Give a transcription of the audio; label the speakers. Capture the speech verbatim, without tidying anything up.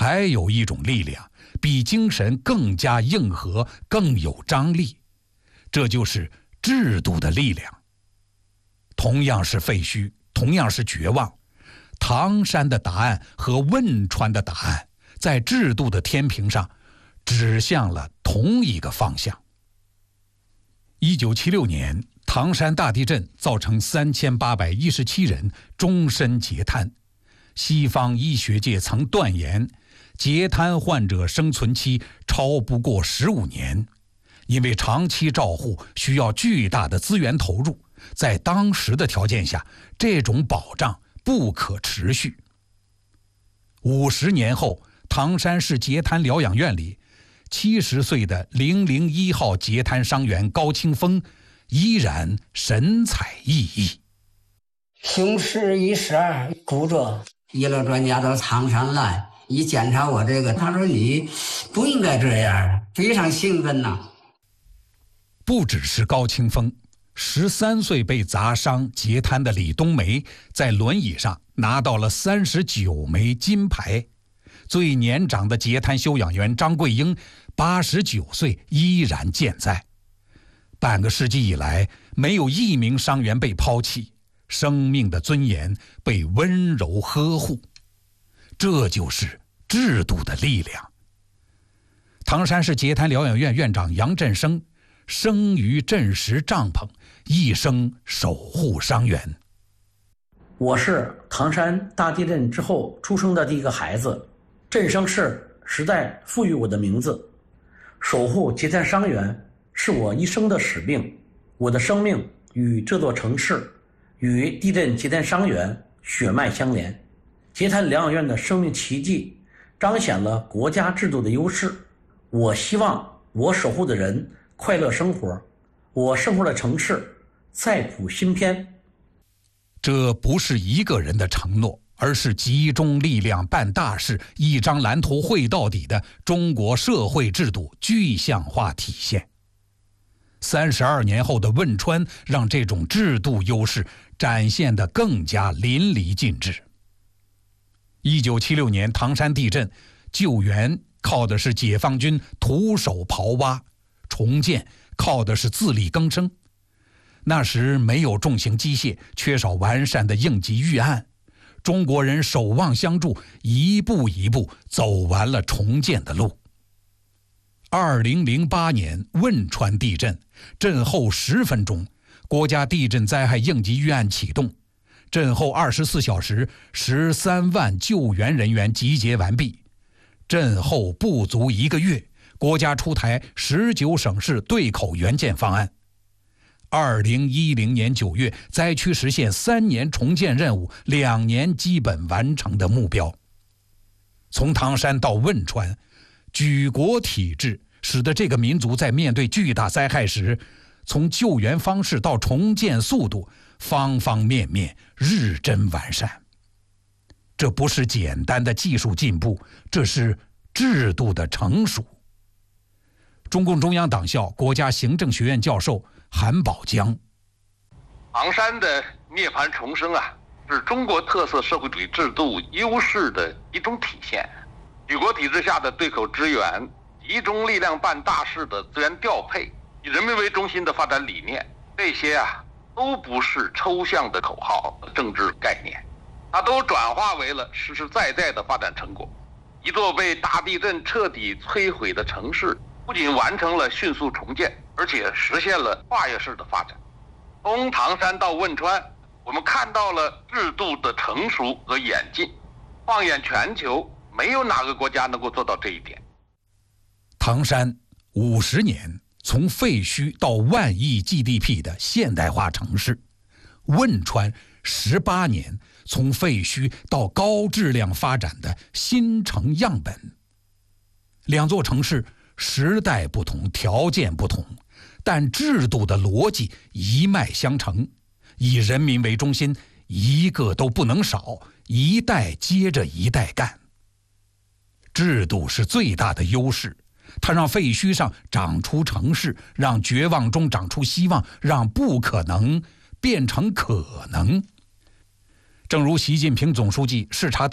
Speaker 1: 还有一种力量，比精神更加硬核，更有张力，这就是制度的力量。同样是废墟，同样是绝望，唐山的答案和汶川的答案，在制度的天平上指向了同一个方向。一九七六年，唐山大地震造成三千八百一十七人终身截瘫。西方医学界曾断言，截瘫患者生存期超不过十五年，因为长期照护需要巨大的资源投入，在当时的条件下，这种保障不可持续。五十年后，唐山市截瘫疗养院里，七十岁的零零一号截瘫伤员高清峰依然神采奕奕。
Speaker 2: 胸十一十二骨折，医疗专家到唐山来，一检查我这个，他说你不应该这样，非常兴奋呐、啊。
Speaker 1: 不只是高清峰，十三岁被砸伤截瘫的李冬梅，在轮椅上拿到了三十九枚金牌。最年长的截瘫休养员张桂英，八十九岁依然健在。半个世纪以来，没有一名伤员被抛弃，生命的尊严被温柔呵护。这就是制度的力量。唐山市截瘫疗养院院长杨振生，生于震石帐篷，一生守护伤员。
Speaker 3: 我是唐山大地震之后出生的第一个孩子，振生是时代赋予我的名字。守护截瘫伤员是我一生的使命。我的生命与这座城市，与地震截瘫伤员血脉相连。截瘫疗养院的生命奇迹彰显了国家制度的优势。我希望我守护的人快乐生活，我生活的城市再谱新篇。
Speaker 1: 这不是一个人的承诺，而是集中力量办大事，一张蓝图绘到底的中国社会制度具象化体现。三十二年后的汶川，让这种制度优势展现得更加淋漓尽致。一九七六年唐山地震，救援靠的是解放军徒手刨挖，重建靠的是自力更生。那时没有重型机械，缺少完善的应急预案，中国人守望相助，一步一步走完了重建的路。二零零八年汶川地震，震后十分钟，国家地震灾害应急预案启动，震后二十四小时，十三万救援人员集结完毕。震后不足一个月，国家出台十九省市对口援建方案。二零一零年九月，灾区实现三年重建任务，两年基本完成的目标。从唐山到汶川，举国体制使得这个民族在面对巨大灾害时，从救援方式到重建速度，方方面面日臻完善。这不是简单的技术进步，这是制度的成熟。中共中央党校国家行政学院教授韩宝江，
Speaker 4: 唐山的涅槃重生啊，是中国特色社会主义制度优势的一种体现。举国体制下的对口支援，集中力量办大事的资源调配，以人民为中心的发展理念，这些啊都不是抽象的口号、政治概念，它都转化为了实实在在的发展成果。一座被大地震彻底摧毁的城市，不仅完成了迅速重建，而且实现了跨越式的发展。从唐山到汶川，我们看到了制度的成熟和演进。放眼全球，没有哪个国家能够做到这一点。
Speaker 1: 唐山五十年，从废墟到万亿 G D P 的现代化城市；汶川十八年，从废墟到高质量发展的新城样本。两座城市时代不同，条件不同，但制度的逻辑一脉相承，以人民为中心，一个都不能少，一代接着一代干。制度是最大的优势，它让废墟上长出城市，让绝望中长出希望，让不可能变成可能。正如习近平总书记视察